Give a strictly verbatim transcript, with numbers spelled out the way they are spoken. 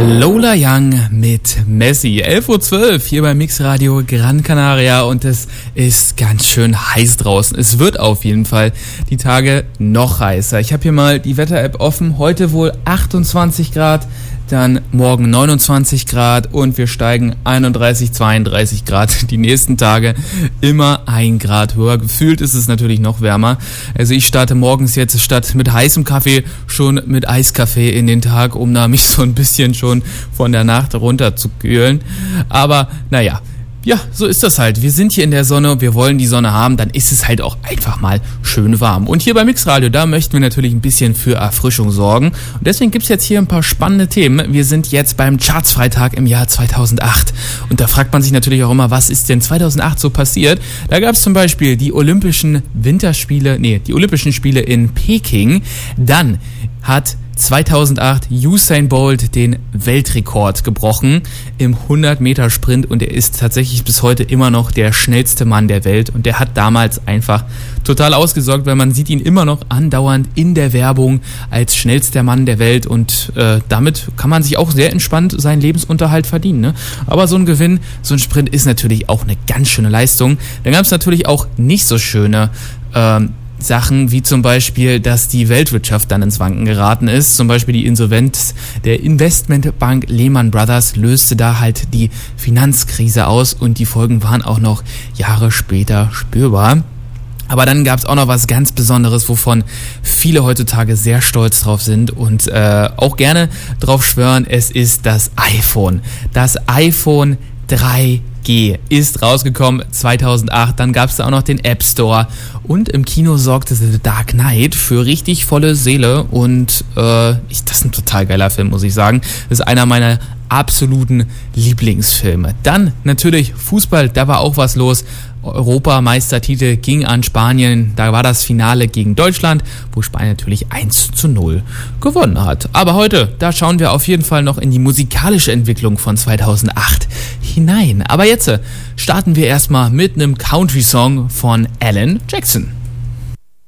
Lola Young mit Messi. elf Uhr zwölf hier bei Mixradio Gran Canaria und es ist ganz schön heiß draußen. Es wird auf jeden Fall die Tage noch heißer. Ich habe hier mal die Wetter-App offen. Heute wohl achtundzwanzig Grad, dann morgen neunundzwanzig Grad und wir steigen einunddreißig, zweiunddreißig Grad die nächsten Tage immer ein Grad höher. Gefühlt ist es natürlich noch wärmer. Also ich starte morgens jetzt statt mit heißem Kaffee schon mit Eiskaffee in den Tag, um da mich so ein bisschen schon von der Nacht runter zu kühlen. Aber naja, ja, so ist das halt. Wir sind hier in der Sonne, wir wollen die Sonne haben, dann ist es halt auch einfach mal schön warm. Und hier bei Mixradio, da möchten wir natürlich ein bisschen für Erfrischung sorgen. Und deswegen gibt's jetzt hier ein paar spannende Themen. Wir sind jetzt beim Chartsfreitag im Jahr zweitausendacht. Und da fragt man sich natürlich auch immer, was ist denn zweitausendacht so passiert? Da gab's zum Beispiel die Olympischen Winterspiele, nee, die Olympischen Spiele in Peking. Dann hat zweitausendacht Usain Bolt den Weltrekord gebrochen im hundert Meter Sprint und er ist tatsächlich bis heute immer noch der schnellste Mann der Welt und der hat damals einfach total ausgesorgt, weil man sieht ihn immer noch andauernd in der Werbung als schnellster Mann der Welt und äh, damit kann man sich auch sehr entspannt seinen Lebensunterhalt verdienen, ne? Aber so ein Gewinn, so ein Sprint ist natürlich auch eine ganz schöne Leistung. Dann gab es natürlich auch nicht so schöne ähm, Sachen wie zum Beispiel, dass die Weltwirtschaft dann ins Wanken geraten ist. Zum Beispiel die Insolvenz der Investmentbank Lehman Brothers löste da halt die Finanzkrise aus und die Folgen waren auch noch Jahre später spürbar. Aber dann gab es auch noch was ganz Besonderes, wovon viele heutzutage sehr stolz drauf sind und äh, auch gerne drauf schwören, es ist das iPhone. Das iPhone drei G ist rausgekommen zweitausendacht, dann gab es da auch noch den App Store und im Kino sorgte The Dark Knight für richtig volle Seele und äh, ich, das ist ein total geiler Film, muss ich sagen. Das ist einer meiner absoluten Lieblingsfilme. Dann natürlich Fußball, da war auch was los. Europameistertitel ging an Spanien, da war das Finale gegen Deutschland, wo Spanien natürlich eins zu null gewonnen hat. Aber heute, da schauen wir auf jeden Fall noch in die musikalische Entwicklung von zweitausendacht hinein. Aber jetzt starten wir erstmal mit einem Country-Song von Alan Jackson.